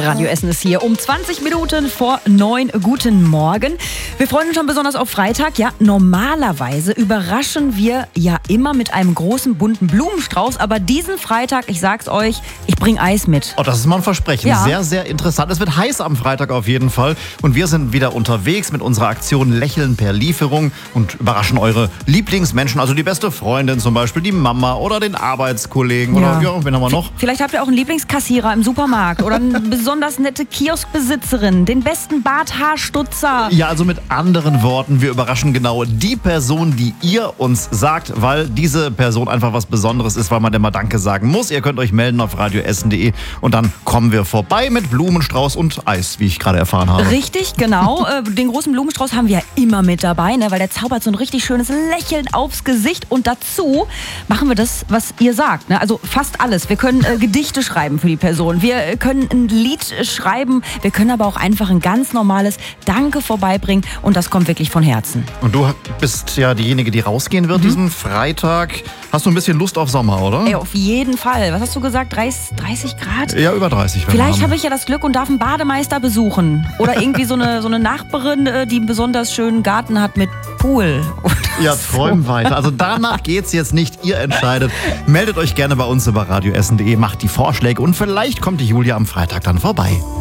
Radio Essen ist hier um 20 Minuten vor 9. Guten Morgen. Wir freuen uns schon besonders auf Freitag. Ja, normalerweise überraschen wir ja immer mit einem großen bunten Blumenstrauß. Aber diesen Freitag, ich sag's euch, ich bringe Eis mit. Oh, das ist mal ein Versprechen. Ja. Sehr, sehr interessant. Es wird heiß am Freitag auf jeden Fall. Und wir sind wieder unterwegs mit unserer Aktion Lächeln per Lieferung und überraschen eure Lieblingsmenschen. Also die beste Freundin zum Beispiel, die Mama oder den Arbeitskollegen. Ja. Oder ja, wen haben wir noch? Vielleicht habt ihr auch einen Lieblingskassierer im Supermarkt oder eine besonders nette Kioskbesitzerin, den besten Barthaarstutzer. Ja, also mit anderen Worten, wir überraschen genau die Person, die ihr uns sagt, weil diese Person einfach was Besonderes ist, weil man immer Danke sagen muss. Ihr könnt euch melden auf radioessen.de und dann kommen wir vorbei mit Blumenstrauß und Eis, wie ich gerade erfahren habe. Richtig, genau. Den großen Blumenstrauß haben wir ja immer mit dabei, ne? Weil der zaubert so ein richtig schönes Lächeln aufs Gesicht. Und dazu machen wir das, was ihr sagt. Ne? Also fast alles. Wir können Gedichte schreiben für die Person. Wir können ein Lied schreiben. Wir können aber auch einfach ein ganz normales Danke vorbeibringen. Und das kommt wirklich von Herzen. Und du bist ja diejenige, die rausgehen wird diesen Freitag. Hast du ein bisschen Lust auf Sommer, oder? Ey, auf jeden Fall. Was hast du gesagt? 30 Grad? Ja, über 30. Vielleicht habe ich ja das Glück und darf einen Bademeister besuchen. Oder irgendwie so eine Nachbarin, die einen besonders schönen Garten hat mit Pool. Ja, träum weiter. Also danach geht's jetzt nicht. Ihr entscheidet. Meldet euch gerne bei uns über radioessen.de, macht die Vorschläge und vielleicht kommt die Julia am Freitag dann vorbei.